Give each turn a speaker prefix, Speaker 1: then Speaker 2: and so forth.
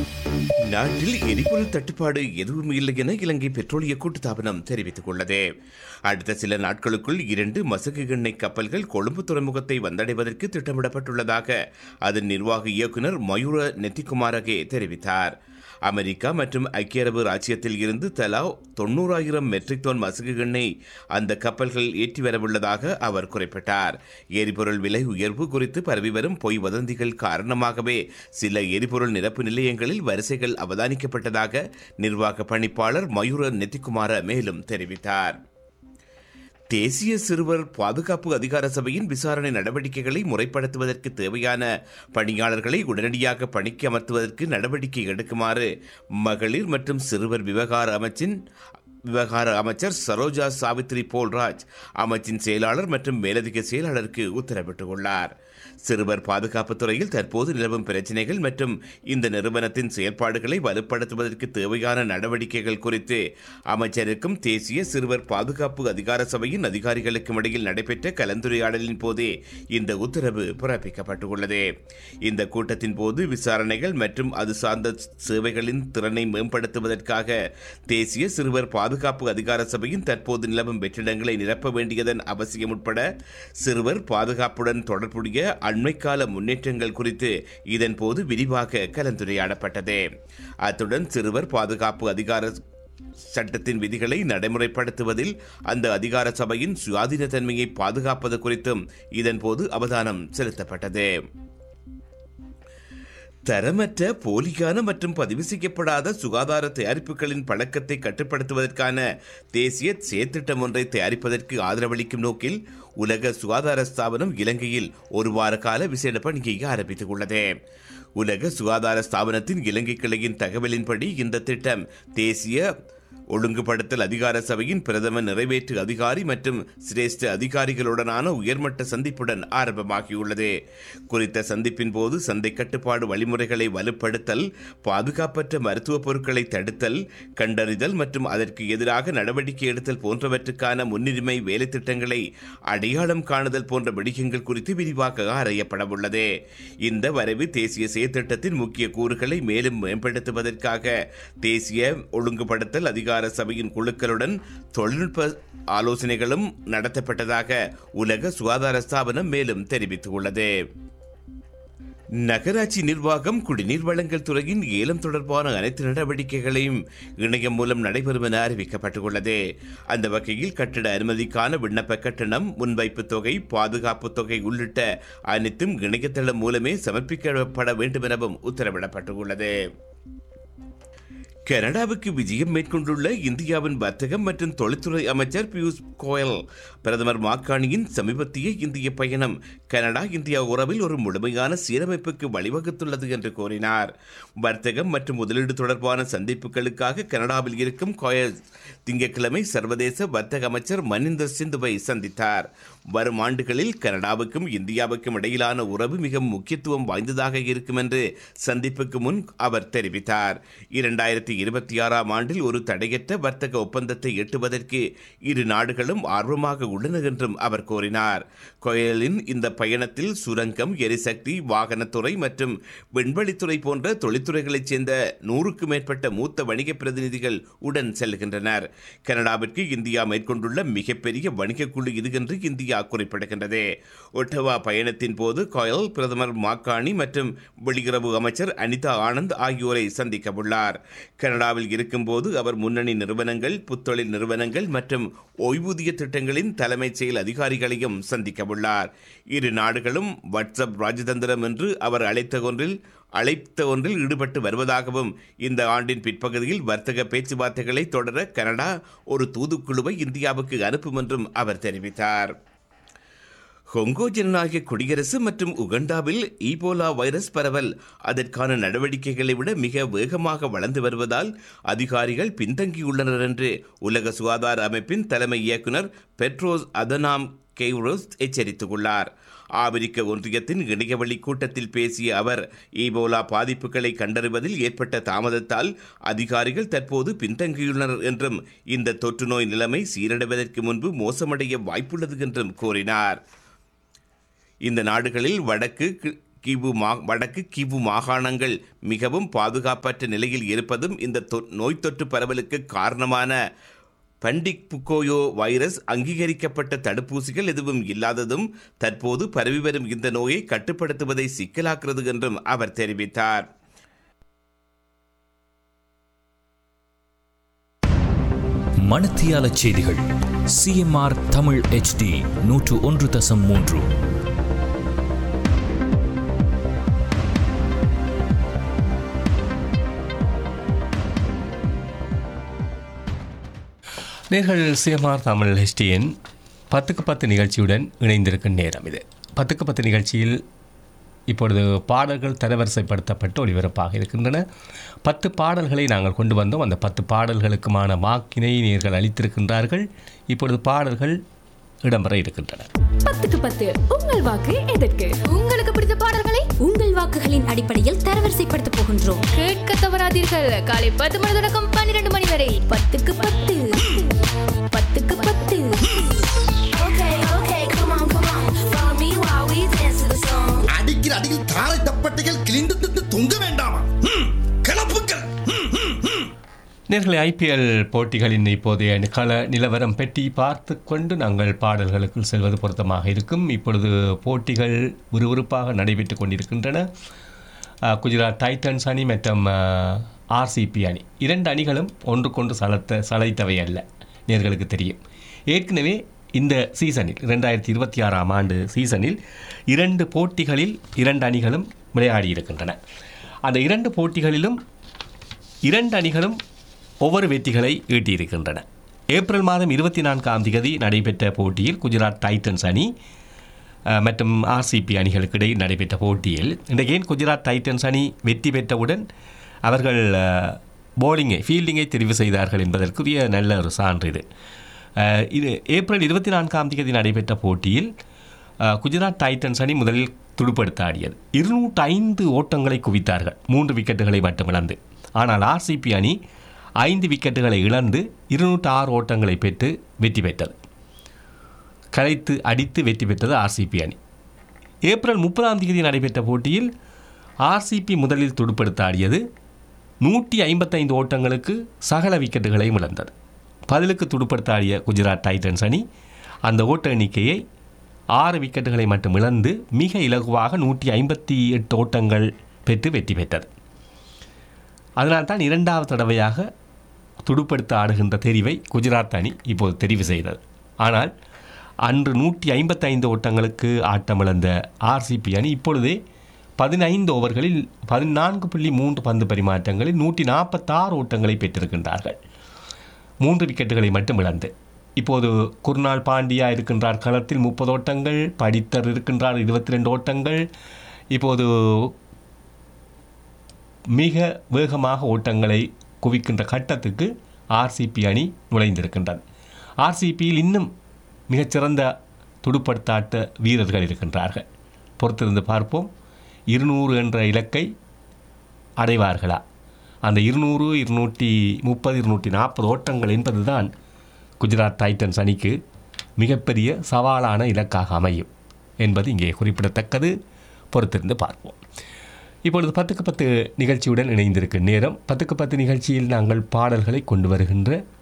Speaker 1: நாட்டில் எரிபொருள் தட்டுப்பாடு எதுவும் இல்லை என இலங்கை பெட்ரோலிய கூட்டுத்தாபனம் தெரிவித்துக் உள்ளது. அடுத்த சில நாட்களுக்குள் 2 மசகு எண்ணெய் கப்பல்கள் கொழும்பு துறைமுகத்தை வந்தடைவதற்கு திட்டமிடப்பட்டுள்ளதாக அதன் நிர்வாக இயக்குநர் மயூர நெத்திகுமாரகே தெரிவித்தார். அமெரிக்கா மற்றும் ஐக்கிய அரபு ராச்சியத்தில் இருந்து தலா 90,000 மெட்ரிக் டன் மசகு எண்ணெய் அந்த கப்பல்கள் ஏற்றி வரவுள்ளதாக அவர் குறிப்பிட்டார். எரிபொருள் விலை உயர்வு குறித்து பரவி வரும் பொய் வதந்திகள் காரணமாகவே சில எரிபொருள் நிரப்பு நிலையங்களில் வரிசைகள் அவதானிக்கப்பட்டதாக நிர்வாக பணிப்பாளர் மயூர நெத்திகுமார மேலும் தெரிவித்தார். தேசிய சிறுவர் பாதுகாப்பு அதிகார சபையின் விசாரணை நடவடிக்கைகளை முறைப்படுத்துவதற்கு தேவையான பணியாளர்களை உடனடியாக பணிக்கு அமர்த்துவதற்கு நடவடிக்கை எடுக்குமாறு மகளிர் மற்றும் சிறுவர் விவகார அமைச்சர் சரோஜா சாவித்ரி போல்ராஜ் அமைச்சின் செயலாளர் மற்றும் மேலதிக செயலாளருக்கு உத்தரவிட்டுள்ளார். சிறுவர் பாதுகாப்பு துறையில் தற்போது நிலவும் பிரச்சினைகள் மற்றும் இந்த நிறுவனத்தின் செயல்பாடுகளை வலுப்படுத்துவதற்கு தேவையான நடவடிக்கைகள் குறித்து அமைச்சருக்கும் தேசிய சிறுவர் பாதுகாப்பு அதிகார சபையின் அதிகாரிகளுக்கும் இடையில் நடைபெற்ற கலந்துரையாடலின் போதே இந்த உத்தரவு பிறப்பிக்கப்பட்டுள்ளது. இந்த கூட்டத்தின் போது விசாரணைகள் மற்றும் அது சார்ந்த சேவைகளின் திறனை மேம்படுத்துவதற்காக தேசிய சிறுவர் பாதுகாப்பு அதிகார சபையின் தற்போது நிலவும் வெற்றிடங்களை நிரப்ப வேண்டியதன் அவசியம் உட்பட சிறுவர் பாதுகாப்புடன் தொடர்புடைய அண்மைக்கால முன்னேற்றங்கள் குறித்து இதன்போது விரிவாக கலந்துரையாடப்பட்டது. அத்துடன் சிறுவர் பாதுகாப்பு அதிகார சட்டத்தின் விதிகளை நடைமுறைப்படுத்துவதில் அந்த அதிகார சபையின் சுயாதீன தன்மையை பாதுகாப்பது குறித்தும் இதன்போது அவதானம் செலுத்தப்பட்டது. தரமற்ற போலியான மற்றும் பதிவு செய்யப்படாத சுகாதார தயாரிப்புகளின் பழக்கத்தை கட்டுப்படுத்துவதற்கான தேசிய செயற்திட்டம் ஒன்றை தயாரிப்பதற்கு ஆதரவளிக்கும் நோக்கில் உலக சுகாதார ஸ்தாபனம் இலங்கையில் ஒரு வார கால விசேட பணியை ஆரம்பித்துள்ளது. உலக சுகாதார ஸ்தாபனத்தின் இலங்கை கிளையின் தகவலின்படி இந்த திட்டம் தேசிய ஒழுங்குபடுத்தல் அதிகார சபையின் பிரதம நிறைவேற்று அதிகாரி மற்றும் சிரேஷ்ட அதிகாரிகளுடனான உயர்மட்ட சந்திப்புடன் ஆரம்பமாகியுள்ளது. குறித்த சந்திப்பின் போது சந்தை கட்டுப்பாடு வழிமுறைகளை வலுப்படுத்தல், பாதுகாப்பற்ற மருத்துவ பொருட்களை தடுத்தல், கண்டறிதல் மற்றும் அதற்கு எதிராக நடவடிக்கை எடுத்தல் போன்றவற்றுக்கான முன்னுரிமை வேலை திட்டங்களை அடையாளம் காணுதல் போன்ற விடயங்கள் குறித்து விரிவாக ஆராயப்படவுள்ளது. இந்த வரைவு தேசிய செயற்திட்டத்தின் முக்கிய கூறுகளை மேலும் மேம்படுத்துவதற்காக தேசிய ஒழுங்குபடுத்தல் அதிகார சபையின் குழுக்களுடன் தொழில்நுட்ப ஆலோசனைகளும் நடத்தப்பட்டதாக உலக சுகாதார ஸ்தாபனம் மேலும் தெரிவித்துள்ளது. நகராட்சி நிர்வாகம் குடிநீர் வழங்கல் துறையின் ஏலம் தொடர்பான அனைத்து நடவடிக்கைகளையும் இணையம் மூலம் நடைபெறும் என அறிவிக்கப்பட்டுள்ளது. அந்த வகையில் கட்டட அனுமதிக்கான விண்ணப்ப கட்டணம், முன்வைப்பு தொகை, பாதுகாப்பு தொகை உள்ளிட்ட அனைத்தும் இணையதளம் மூலமே சமர்ப்பிக்கப்பட வேண்டும் எனவும் உத்தரவிடப்பட்டுள்ளது. கனடாவுக்கு விஜயம் மேற்கொண்டுள்ள இந்தியாவின் வர்த்தகம் மற்றும் தொழில்துறை அமைச்சர் பியூஷ் கோயல் பிரதமர் மாக்கானியின் சமீபத்திய இந்திய பயணம் கனடா இந்தியா உறவில் ஒரு முழுமையான சீரமைப்புக்கு வழிவகுத்துள்ளது என்று கூறினார். வர்த்தகம் மற்றும் முதலீடு தொடர்பான சந்திப்புகளுக்காக கனடாவில் இருக்கும் கோயல் திங்கட்கிழமை சர்வதேச வர்த்தக அமைச்சர் மனிந்தர் சிந்துவை சந்தித்தார். வரும் ஆண்டுகளில் கனடாவுக்கும் இந்தியாவுக்கும் இடையிலான உறவு மிக முக்கியத்துவம் வாய்ந்ததாக இருக்கும் என்று சந்திப்புக்கு முன் அவர் தெரிவித்தார். 2026ஆம் ஆண்டில் ஒரு தடையற்ற வர்த்தக ஒப்பந்தத்தை எட்டுவதற்கு இரு நாடுகளும் ஆர்வமாக உள்ளன என்றும் அவர் கூறினார். கோயலின் இந்த பயணத்தில் சுரங்கம், எரிசக்தி, வாகனத்துறை மற்றும் விண்வெளித்துறை போன்ற தொழில்துறைகளைச் சேர்ந்த 100க்கும் மேற்பட்ட மூத்த வணிக பிரதிநிதிகள் உடன் செல்கின்றனர். கனடாவிற்கு இந்தியா மேற்கொண்டுள்ள மிகப்பெரிய வணிக குழு இது என்று இந்தியா குறிப்பிடுகின்றது. ஒட்டவா பயணத்தின் போது கோயல் பிரதமர் மாக்கானி மற்றும் வெளியுறவு அமைச்சர் அனிதா ஆனந்த் ஆகியோரை சந்திக்க உள்ளார். கனடாவில் இருக்கும்போது அவர் முன்னணி நிறுவனங்கள், புத்தொழில் நிறுவனங்கள் மற்றும் ஓய்வூதிய திட்டங்களின் தலைமைச் செயல் அதிகாரிகளையும் சந்திக்க உள்ளார். இரு நாடுகளும் வாட்ஸ்அப் ராஜதந்திரம் என்று அவர் அழைத்த ஒன்றில் ஈடுபட்டு வருவதாகவும் இந்த ஆண்டின் பிற்பகுதியில் வர்த்தக பேச்சுவார்த்தைகளை தொடர கனடா ஒரு தூதுக்குழுவை இந்தியாவுக்கு அனுப்பும் என்றும் அவர் தெரிவித்தார். கொங்கோ ஜனநாயக குடியரசு மற்றும் உகண்டாவில் ஈபோலா வைரஸ் பரவல் அதற்கான நடவடிக்கைகளை விட மிக வேகமாக வளர்ந்து வருவதால் அதிகாரிகள் பின்தங்கியுள்ளனர் என்று உலக சுகாதார அமைப்பின் தலைமை இயக்குனர் பெட்ரோஸ் அதனாம் கெய்ரோஸ் எச்சரித்துள்ளார். ஆப்பிரிக்க ஒன்றியத்தின் இணையவழி கூட்டத்தில் பேசிய அவர் ஈபோலா பாதிப்புகளை கண்டறிவதில் ஏற்பட்ட தாமதத்தால் அதிகாரிகள் தற்போது பின்தங்கியுள்ளனர் என்றும் இந்த தொற்று நோய் நிலைமை சீரடைவதற்கு முன்பு மோசமடைய வாய்ப்புள்ளது என்றும் கூறினார். இந்த நாடுகளில் வடக்கு, வடக்கு கிவு மாகாணங்கள் மிகவும் பாதுகாப்பற்ற நிலையில் இருப்பதும் இந்த நோய் தொற்று பரவலுக்கு காரணமான பண்டிக் புக்கோயோ வைரஸ் அங்கீகரிக்கப்பட்ட தடுப்பூசிகள் எதுவும் இல்லாததும் தற்போது பரவி வரும் இந்த நோயை கட்டுப்படுத்துவதை சிக்கலாக்குறது என்றும் அவர் தெரிவித்தார்.
Speaker 2: மணத்தியால செய்திகள் CMR தமிழ் HD 101.3.
Speaker 3: நேர்கள் CMR தமிழ் HDN 10க்கு 10 நிகழ்ச்சியுடன் இணைந்திருக்கும் நேரம் இது. 10க்கு 10 நிகழ்ச்சியில் இப்பொழுது பாடல்கள் தரவரிசைப்படுத்தப்பட்டு ஒளிபரப்பாக இருக்கின்றன. 10 பாடல்களை நாங்கள் கொண்டு வந்தோம். அந்த 10 பாடல்களுக்குமான வாக்கினை நேர்கள் அளித்திருக்கின்றார்கள். இப்பொழுது பாடல்கள் இடம்பெற இருக்கின்றன.
Speaker 4: 10க்கு 10 உங்கள் வாக்கு எதற்கு? உங்களுக்கு பிடித்த பாடல்களை உங்கள் வாக்குகளின் அடிப்படையில் தரவரிசைப்படுத்த போகின்றோம். கேட்க தவறாதீர்கள். காலை 10 மணி தொடக்கம் 12 மணி வரை 10க்கு 10 10க்கு 10.
Speaker 5: அடிக்கிற அடியில் தாரை தப்பட்டைகள் கிழிந்து தொங்க வேண்டாமா? கிளப்புக்கள்.
Speaker 3: நேர்களை IPL போட்டிகளின் இப்போதைய கள நிலவரம் பெட்டி பார்த்து கொண்டு நாங்கள் பாடல்களுக்குள் செல்வது பொருத்தமாக இருக்கும். இப்பொழுது போட்டிகள் விறுவிறுப்பாக நடைபெற்று கொண்டிருக்கின்றன. குஜராத் டைட்டன்ஸ் அணி மற்றும் RCB அணி, இரண்டு அணிகளும் ஒன்றுக்கொன்று சளைத்தவை அல்ல. நேர்களுக்கு தெரியும், ஏற்கனவே இந்த சீசனில் 2026ஆம் ஆண்டு சீசனில் 2 போட்டிகளில் 2 அணிகளும் விளையாடி இருக்கின்றன. அந்த 2 போட்டிகளிலும் 2 அணிகளும் ஒவ்வொரு வெற்றிகளை ஈட்டியிருக்கின்றன. ஏப்ரல் மாதம் 24ஆம் தேதி நடைபெற்ற போட்டியில் குஜராத் டைட்டன்ஸ் அணி மற்றும் RCB அணிகளுக்கு இடையில் நடைபெற்ற போட்டியில் இன்றைக்கு குஜராத் டைட்டன்ஸ் அணி வெற்றி பெற்றவுடன் அவர்கள் ஃபீல்டிங்கை தெரிவு செய்தார்கள் என்பதற்குரிய நல்ல ஒரு சான்று இது. இது ஏப்ரல் 24ஆம் தேதி நடைபெற்ற போட்டியில் குஜராத் டைட்டன்ஸ் அணி முதலில் துடுப்படுத்த ஆடியது. 205 ஓட்டங்களை குவித்தார்கள், 3 விக்கெட்டுகளை மட்டும் இழந்து. ஆனால் RCB அணி 5 விக்கெட்டுகளை இழந்து 206 ஓட்டங்களை பெற்று வெற்றி பெற்றது. கலைத்து அடித்து வெற்றி பெற்றது RCB அணி. ஏப்ரல் 30ஆம் தேதி நடைபெற்ற போட்டியில் RCB முதலில் துடுப்படுத்த ஆடியது. 155 ஓட்டங்களுக்கு சகல விக்கெட்டுகளையும் இழந்தது. பதிலுக்கு துடுப்படுத்த ஆடிய குஜராத் டைட்டன்ஸ் அணி அந்த ஓட்ட எண்ணிக்கையை 6 விக்கெட்டுகளை மட்டும் இழந்து மிக இலகுவாக 158 ஓட்டங்கள் பெற்று வெற்றி பெற்றது. அதனால்தான் 2வது தடவையாக துடுப்படுத்த ஆடுகின்ற தெரிவை குஜராத் அணி இப்போது தெரிவு செய்தது. ஆனால் அன்று 155 ஓட்டங்களுக்கு ஆட்டமிழந்த RCB அணி இப்பொழுதே 15 ஓவர்களில் 14.3 பந்து பரிமாற்றங்களில் 146 ஓட்டங்களை பெற்றிருக்கின்றார்கள், 3 விக்கெட்டுகளை மட்டும் இழந்து. இப்போது குர்னால் பாண்டியா இருக்கின்றார் களத்தில் 30 ஓட்டங்கள், படித்தர் இருக்கின்றார் 22 ஓட்டங்கள். இப்போது மிக வேகமாக ஓட்டங்களை குவிக்கின்ற கட்டத்துக்கு RCB அணி நுழைந்திருக்கின்றது. RCBயில் இன்னும் மிகச்சிறந்த துடுப்படுத்தாட்ட வீரர்கள் இருக்கின்றார்கள். பொறுத்திருந்து பார்ப்போம், 200 என்ற இலக்கை அடைவார்களா? அந்த 200, 230, 240 ஓட்டங்கள் என்பதுதான் குஜராத் டைட்டன்ஸ் அணிக்கு மிகப்பெரிய சவாலான இலக்காக அமையும் என்பது இங்கே குறிப்பிடத்தக்கது. பொறுத்திருந்து பார்ப்போம். இப்பொழுது 10க்கு 10 நிகழ்ச்சியுடன் இணைந்திருக்கும் நேரம். 10க்கு 10 நிகழ்ச்சியில் நாங்கள் பாடல்களை கொண்டு வருகின்ற